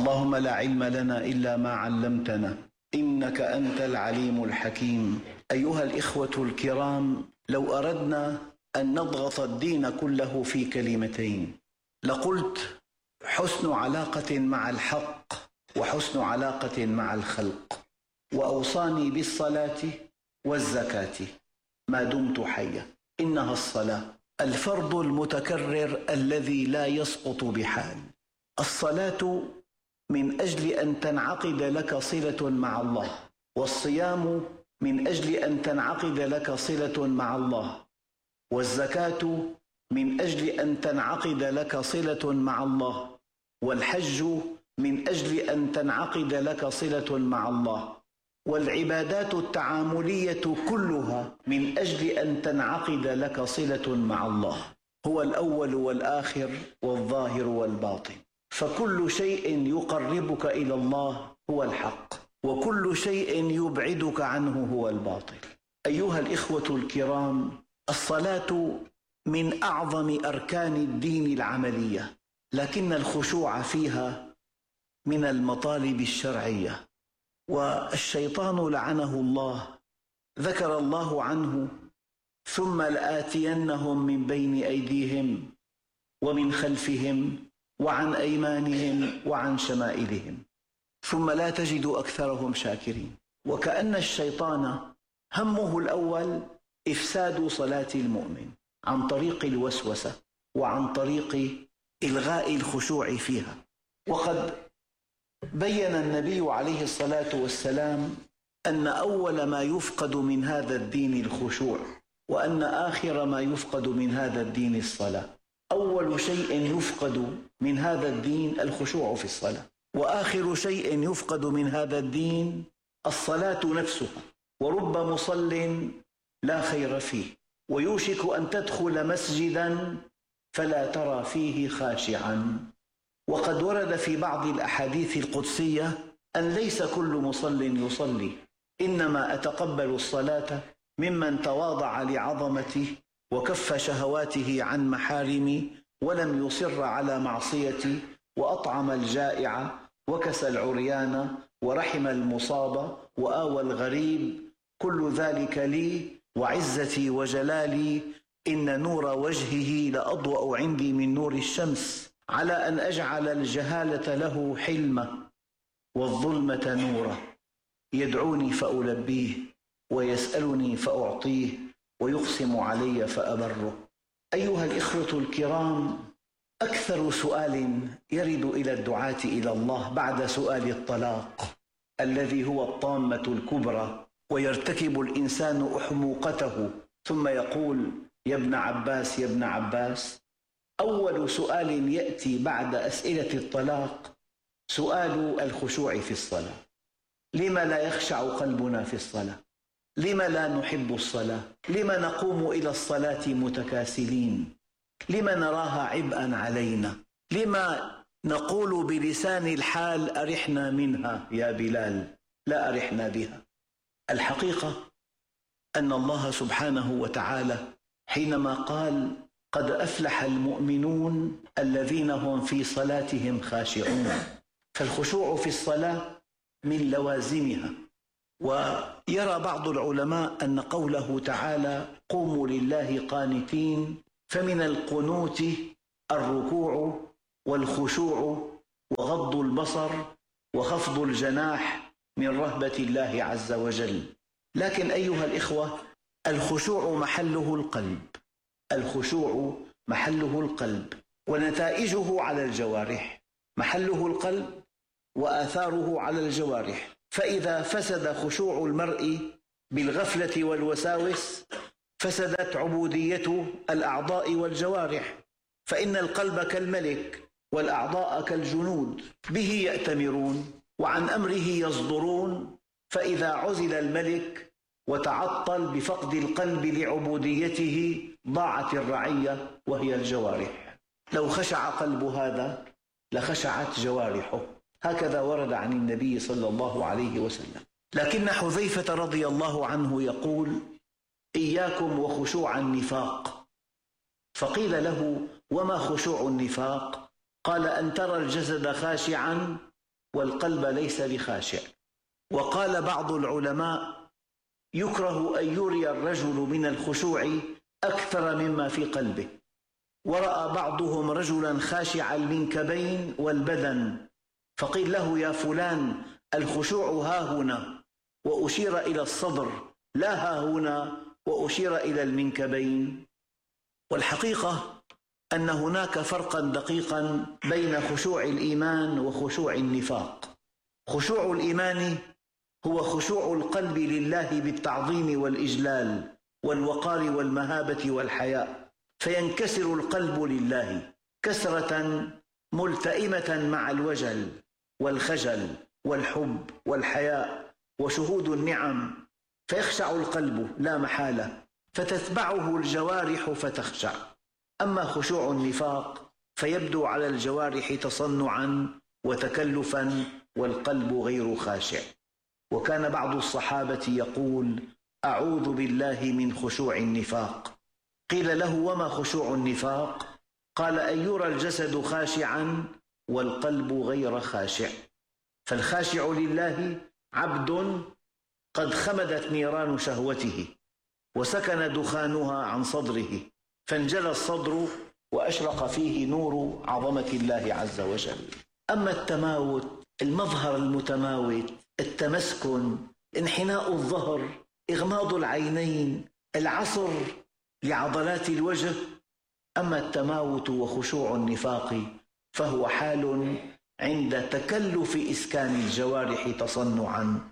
اللهم لا علم لنا إلا ما علمتنا إنك أنت العليم الحكيم. أيها الإخوة الكرام، لو أردنا أن نضغط الدين كله في كلمتين لقلت حسن علاقة مع الحق وحسن علاقة مع الخلق. وأوصاني بالصلاة والزكاة ما دمت حيا. إنها الصلاة الفرض المتكرر الذي لا يسقط بحال. الصلاة من أجل أن تنعقد لك صلة مع الله، والصيام من أجل أن تنعقد لك صلة مع الله، والزكاة من أجل أن تنعقد لك صلة مع الله، والحج من أجل أن تنعقد لك صلة مع الله، والعبادات التعاملية كلها من أجل أن تنعقد لك صلة مع الله. هو الأول والآخر والظاهر والباطن، فكل شيء يقربك إلى الله هو الحق، وكل شيء يبعدك عنه هو الباطل. أيها الإخوة الكرام، الصلاة من أعظم أركان الدين العملية، لكن الخشوع فيها من المطالب الشرعية. والشيطان لعنه الله ذكر الله عنه: ثم لآتينهم من بين أيديهم ومن خلفهم وعن أيمانهم وعن شمائلهم ثم لا تجد أكثرهم شاكرين. وكأن الشيطان همه الأول إفساد صلاة المؤمن عن طريق الوسوسة وعن طريق إلغاء الخشوع فيها. وقد بين النبي عليه الصلاة والسلام أن أول ما يفقد من هذا الدين الخشوع، وأن آخر ما يفقد من هذا الدين الصلاة. أول شيء يفقد من هذا الدين الخشوع في الصلاة، وآخر شيء يفقد من هذا الدين الصلاة نفسها. ورب مصل لا خير فيه، ويوشك أن تدخل مسجدا فلا ترى فيه خاشعا. وقد ورد في بعض الأحاديث القدسية أن ليس كل مصل يصلي، إنما أتقبل الصلاة ممن تواضع لعظمته وكف شهواته عن محارمي ولم يصر على معصيتي وأطعم الجائع وكسى العريان ورحم المصاب وآوى الغريب. كل ذلك لي وعزتي وجلالي، إن نور وجهه لأضوأ عندي من نور الشمس، على أن أجعل الجهالة له حلمة والظلمة نورا، يدعوني فألبيه ويسألني فأعطيه ويقسم علي فأبره. أيها الإخوة الكرام، أكثر سؤال يرد إلى الدعاة إلى الله بعد سؤال الطلاق الذي هو الطامة الكبرى، ويرتكب الإنسان أحموقته ثم يقول: يا ابن عباس يا ابن عباس. أول سؤال يأتي بعد أسئلة الطلاق سؤال الخشوع في الصلاة. لما لا يخشع قلبنا في الصلاة؟ لما لا نحب الصلاة؟ لما نقوم إلى الصلاة متكاسلين؟ لما نراها عبئا علينا؟ لما نقول بلسان الحال: أرحنا منها يا بلال، لا أرحنا بها؟ الحقيقة أن الله سبحانه وتعالى حينما قال: قد أفلح المؤمنون الذين هم في صلاتهم خاشعون، فالخشوع في الصلاة من لوازمها. ويرى بعض العلماء أن قوله تعالى: قوموا لله قانتين، فمن القنوت الركوع والخشوع وغض البصر وخفض الجناح من رهبة الله عز وجل. لكن أيها الإخوة، الخشوع محله القلب، الخشوع محله القلب ونتائجه على الجوارح. محله القلب وآثاره على الجوارح. فإذا فسد خشوع المرء بالغفلة والوساوس فسدت عبودية الأعضاء والجوارح، فإن القلب كالملك والأعضاء كالجنود، به يأتمرون وعن أمره يصدرون. فإذا عزل الملك وتعطل بفقد القلب لعبوديته ضاعت الرعية وهي الجوارح. لو خشع قلب هذا لخشعت جوارحه، هكذا ورد عن النبي صلى الله عليه وسلم. لكن حذيفة رضي الله عنه يقول: إياكم وخشوع النفاق. فقيل له: وما خشوع النفاق؟ قال: أن ترى الجسد خاشعا والقلب ليس بخاشع. وقال بعض العلماء: يكره أن يري الرجل من الخشوع أكثر مما في قلبه. ورأى بعضهم رجلا خاشع المنكبين والبدن، فقيل له: يا فلان، الخشوع هاهنا، وأشير إلى الصدر، لا هاهنا وأشير إلى المنكبين. والحقيقة أن هناك فرقا دقيقا بين خشوع الإيمان وخشوع النفاق. خشوع الإيمان هو خشوع القلب لله بالتعظيم والإجلال والوقار والمهابة والحياء، فينكسر القلب لله كسرة ملتئمة مع الوجل والخجل والحب والحياء وشهود النعم، فيخشع القلب لا محالة، فتتبعه الجوارح فتخشع. أما خشوع النفاق فيبدو على الجوارح تصنعا وتكلفا، والقلب غير خاشع. وكان بعض الصحابة يقول: أعوذ بالله من خشوع النفاق. قيل له: وما خشوع النفاق؟ قال: أن يرى الجسد خاشعا والقلب غير خاشع. فالخاشع لله عبد قد خمدت نيران شهوته وسكن دخانها عن صدره، فانجلى الصدر وأشرق فيه نور عظمة الله عز وجل. أما التماوت، المظهر المتماوت، التمسكن، انحناء الظهر، إغماض العينين، العصر لعضلات الوجه. أما التماوت وخشوع النفاق فهو حال عند تكلف إسكان الجوارح تصنعا،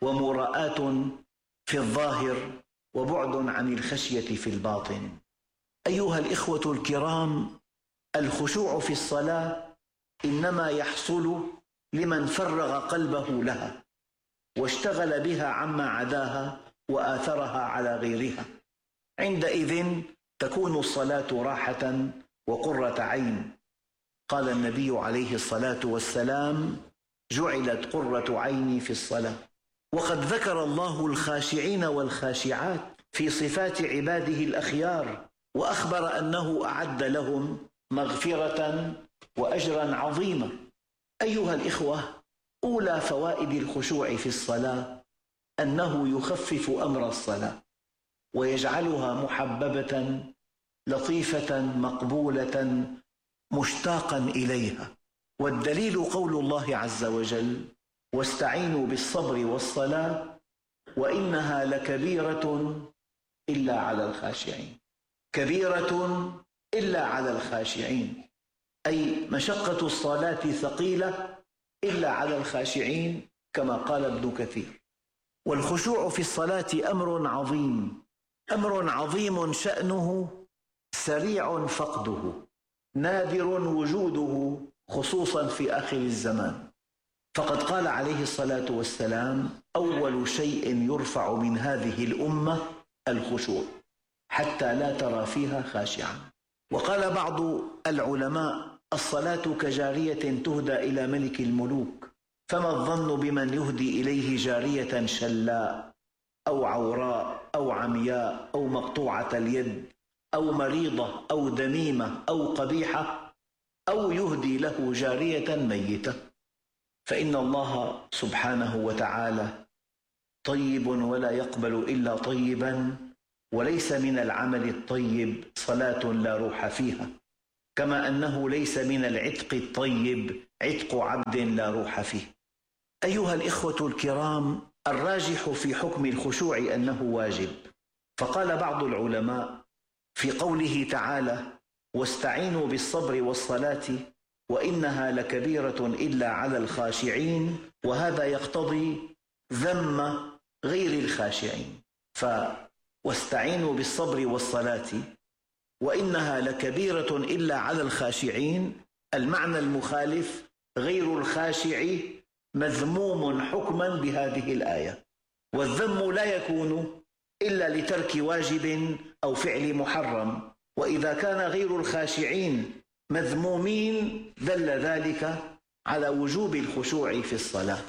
ومراءة في الظاهر، وبعد عن الخشية في الباطن. أيها الإخوة الكرام، الخشوع في الصلاة إنما يحصل لمن فرغ قلبه لها واشتغل بها عما عداها وآثرها على غيرها. عندئذ تكون الصلاة راحة وقرة عين. قال النبي عليه الصلاة والسلام: جعلت قرة عيني في الصلاة. وقد ذكر الله الخاشعين والخاشعات في صفات عباده الأخيار، وأخبر أنه أعد لهم مغفرة وأجرا عظيما. أيها الإخوة، أولى فوائد الخشوع في الصلاة أنه يخفف أمر الصلاة ويجعلها محببة لطيفة مقبولة مشتاقا إليها. والدليل قول الله عز وجل: واستعينوا بالصبر والصلاة وإنها لكبيرة إلا على الخاشعين. كبيرة إلا على الخاشعين، أي مشقة الصلاة ثقيلة إلا على الخاشعين، كما قال ابن كثير. والخشوع في الصلاة أمر عظيم، أمر عظيم شأنه سريع فقده، نادر وجوده، خصوصا في آخر الزمان. فقد قال عليه الصلاة والسلام: أول شيء يرفع من هذه الأمة الخشوع، حتى لا ترى فيها خاشعا. وقال بعض العلماء: الصلاة كجارية تهدى إلى ملك الملوك، فما الظن بمن يهدي إليه جارية شلاء أو عوراء أو عمياء أو مقطوعة اليد أو مريضة أو دميمة أو قبيحة، أو يهدي له جارية ميتة. فإن الله سبحانه وتعالى طيب ولا يقبل إلا طيبا، وليس من العمل الطيب صلاة لا روح فيها، كما أنه ليس من العتق الطيب عتق عبد لا روح فيه. أيها الإخوة الكرام، الراجح في حكم الخشوع أنه واجب. فقال بعض العلماء في قوله تعالى: واستعينوا بالصبر والصلاة وإنها لكبيرة إلا على الخاشعين، وهذا يقتضي ذم غير الخاشعين. واستعينوا بالصبر والصلاة وإنها لكبيرة إلا على الخاشعين، المعنى المخالف غير الخاشع مذموم حكما بهذه الآية، والذم لا يكون إلا لترك واجب أو فعل محرم. وإذا كان غير الخاشعين مذمومين دل ذلك على وجوب الخشوع في الصلاة.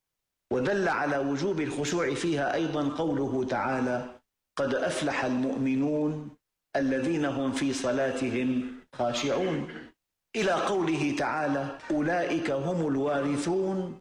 ودل على وجوب الخشوع فيها أيضا قوله تعالى: قد أفلح المؤمنون الذين هم في صلاتهم خاشعون، إلى قوله تعالى: أولئك هم الوارثون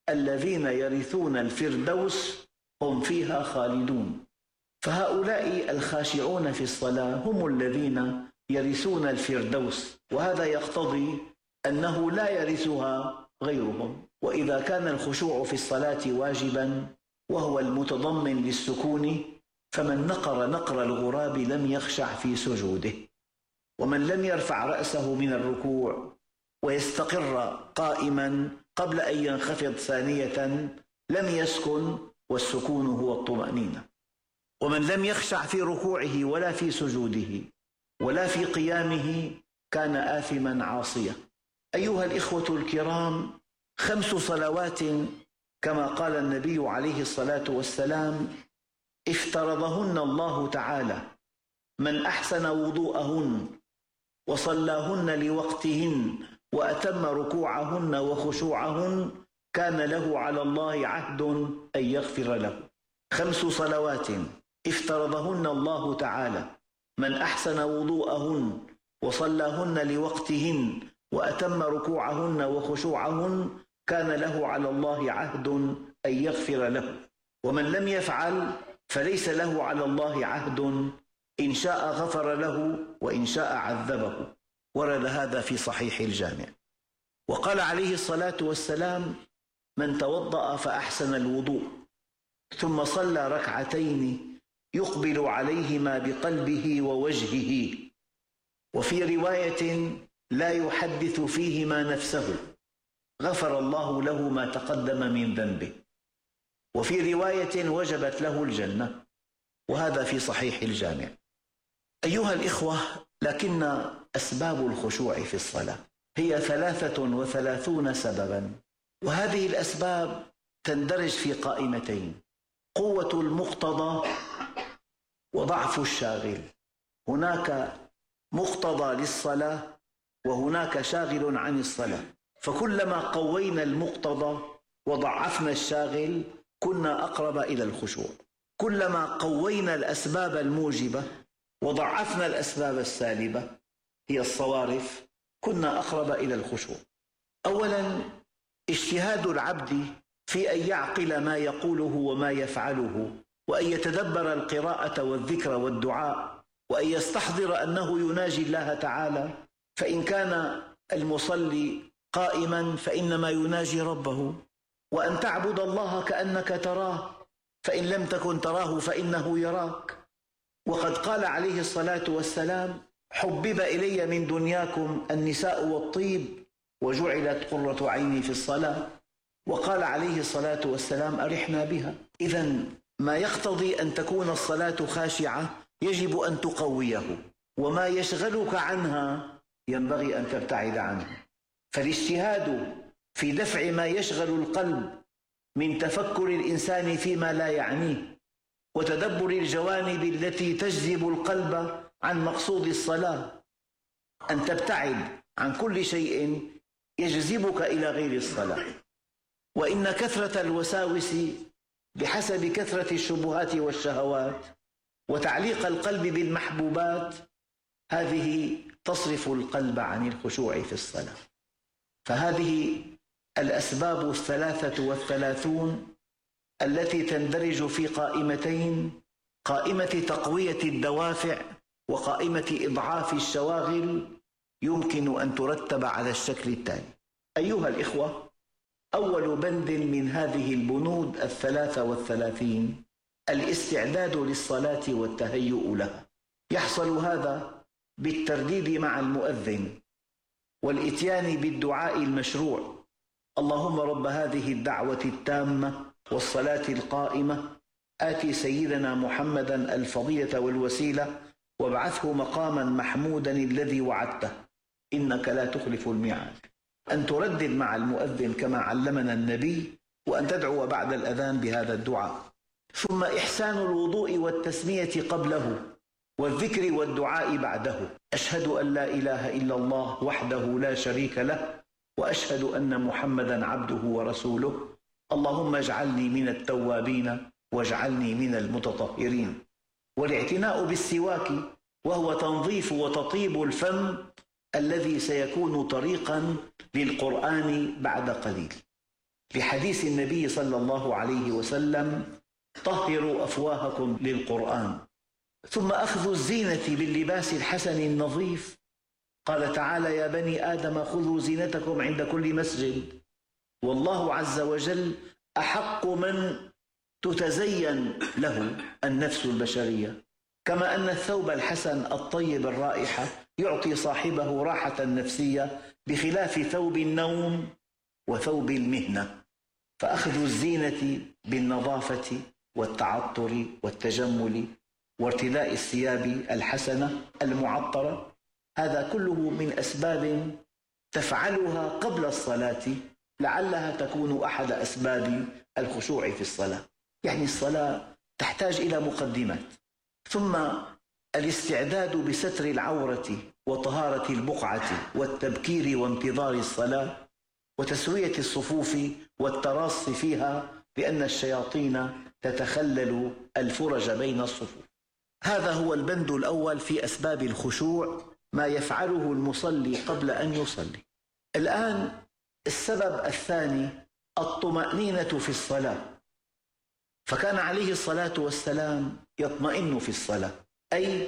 الذين يرثون الفردوس هم فيها خالدون. فهؤلاء الخاشعون في الصلاة هم الذين يرثون الفردوس، وهذا يقتضي أنه لا يرثها غيرهم. وإذا كان الخشوع في الصلاة واجبا وهو المتضمن للسكون، فمن نقر نقر الغراب لم يخشع في سجوده، ومن لم يرفع رأسه من الركوع ويستقر قائما قبل أن ينخفض ثانية لم يسكن، والسكون هو الطمأنينة. ومن لم يخشع في ركوعه ولا في سجوده ولا في قيامه كان آثما عاصيا. أيها الإخوة الكرام، 5 صلوات كما قال النبي عليه الصلاة والسلام افترضهن الله تعالى، من أحسن وضوءهن وصلاهن لوقتهن وأتم ركوعهن وخشوعهن كان له على الله عهد أن يغفر له. 5 صلوات افترضهن الله تعالى، من أحسن وضوءهن وصلاهن لوقتهن وأتم ركوعهن وخشوعهن كان له على الله عهد أن يغفر له. ومن لم يفعل فليس له على الله عهد، إن شاء غفر له وإن شاء عذبه. ورد هذا في صحيح الجامع. وقال عليه الصلاة والسلام: من توضأ فأحسن الوضوء ثم صلى ركعتين يقبل عليهما بقلبه ووجهه، وفي رواية لا يحدث فيهما نفسه، غفر الله له ما تقدم من ذنبه، وفي رواية وجبت له الجنة، وهذا في صحيح الجامع. أيها الإخوة، لكن أسباب الخشوع في الصلاة هي 33 سببا، وهذه الأسباب تندرج في قائمتين: قوة المقتضى وضعف الشاغل. هناك مقتضى للصلاة وهناك شاغل عن الصلاة، فكلما قوينا المقتضى وضعفنا الشاغل كنا أقرب إلى الخشوع. كلما قوينا الأسباب الموجبة وضعفنا الأسباب السالبة هي الصوارف كنا أقرب إلى الخشوع. أولا، اجتهاد العبد في أن يعقل ما يقوله وما يفعله، وأن يتدبر القراءة والذكر والدعاء، وأن يستحضر أنه يناجي الله تعالى، فإن كان المصلي قائما فإنما يناجي ربه، وأن تعبد الله كأنك تراه، فإن لم تكن تراه فإنه يراك. وقد قال عليه الصلاة والسلام: حبب إلي من دنياكم النساء والطيب وجعلت قرة عيني في الصلاة. وقال عليه الصلاة والسلام: أرحنا بها. إذن ما يقتضي أن تكون الصلاة خاشعة يجب أن تقويه، وما يشغلك عنها ينبغي أن تبتعد عنه. فالاجتهاد في دفع ما يشغل القلب من تفكر الإنسان فيما لا يعنيه وتدبر الجوانب التي تجذب القلب عن مقصود الصلاة، أن تبتعد عن كل شيء يجذبك إلى غير الصلاة. وإن كثرة الوساوس بحسب كثرة الشبهات والشهوات وتعليق القلب بالمحبوبات هذه تصرف القلب عن الخشوع في الصلاة. فهذه الأسباب 33 التي تندرج في قائمتين: قائمة تقوية الدوافع وقائمة إضعاف الشواغل، يمكن أن ترتب على الشكل التالي. أيها الإخوة، أول بند من هذه البنود 33 الاستعداد للصلاة والتهيؤ لها. يحصل هذا بالترديد مع المؤذن والإتيان بالدعاء المشروع: اللهم رب هذه الدعوة التامة والصلاة القائمة آتي سيدنا محمدا الفضيلة والوسيلة وابعثه مقاما محمودا الذي وعدته إنك لا تخلف الميعاد. أن تردد مع المؤذن كما علمنا النبي، وأن تدعو بعد الأذان بهذا الدعاء. ثم إحسان الوضوء والتسمية قبله والذكر والدعاء بعده: أشهد أن لا إله إلا الله وحده لا شريك له وأشهد أن محمدا عبده ورسوله، اللهم اجعلني من التوابين واجعلني من المتطهرين. والاعتناء بالسواك، وهو تنظيف وتطيب الفم الذي سيكون طريقا للقرآن بعد قليل. لحديث النبي صلى الله عليه وسلم: طهروا أفواهكم للقرآن. ثم أخذ الزينة باللباس الحسن النظيف. قال تعالى: يا بني آدم خذوا زينتكم عند كل مسجد. والله عز وجل أحق من تتزين له النفس البشرية، كما أن الثوب الحسن الطيب الرائحة يعطي صاحبه راحة نفسية بخلاف ثوب النوم وثوب المهنة. فأخذ الزينة بالنظافة والتعطر والتجمل وارتداء الثياب الحسنة المعطرة، هذا كله من أسباب تفعلها قبل الصلاة لعلها تكون أحد أسباب الخشوع في الصلاة. يعني الصلاة تحتاج إلى مقدمات، ثم الاستعداد بستر العورة وطهارة البقعة والتبكير وانتظار الصلاة وتسوية الصفوف والتراص فيها، لأن الشياطين تتخلل الفرج بين الصفوف. هذا هو البند الأول في أسباب الخشوع، ما يفعله المصلي قبل أن يصلي. الآن السبب الثاني: الطمأنينة في الصلاة. فكان عليه الصلاة والسلام يطمئن في الصلاة، أي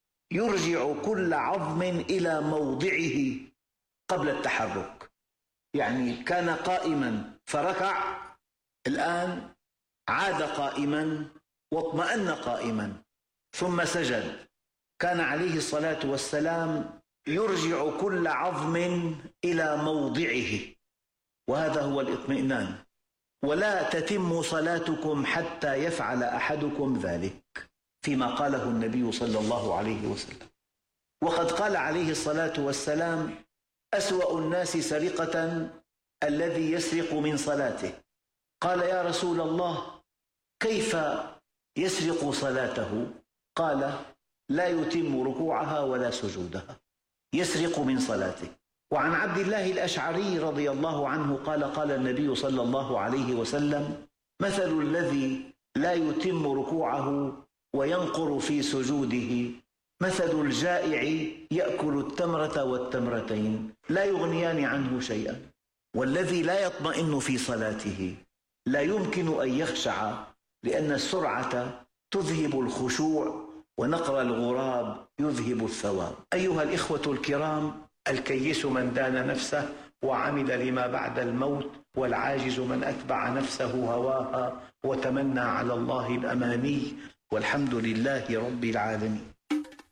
يرجع كل عظم إلى موضعه قبل التحرك. يعني كان قائما فركع، الآن عاد قائما واطمأن قائما، ثم سجد. كان عليه الصلاة والسلام يرجع كل عظم إلى موضعه، وهذا هو الاطمئنان. ولا تتم صلاتكم حتى يفعل أحدكم ذلك، فيما قاله النبي صلى الله عليه وسلم. وقد قال عليه الصلاة والسلام: أسوأ الناس سرقة الذي يسرق من صلاته. قال: يا رسول الله، كيف يسرق صلاته؟ قال: لا يتم ركوعها ولا سجودها، يسرق من صلاته. وعن عبد الله الأشعري رضي الله عنه قال: قال النبي صلى الله عليه وسلم: مثل الذي لا يتم ركوعه وينقر في سجوده مثل الجائع يأكل التمرة والتمرتين لا يغنيان عنه شيئا. والذي لا يطمئن في صلاته لا يمكن أن يخشع، لأن السرعة تذهب الخشوع ونقر الغراب يذهب الثواب. أيها الإخوة الكرام، الكيس من دان نفسه وعمل لما بعد الموت، والعاجز من أتبع نفسه هواها وتمنى على الله الأماني، والحمد لله رب العالمين.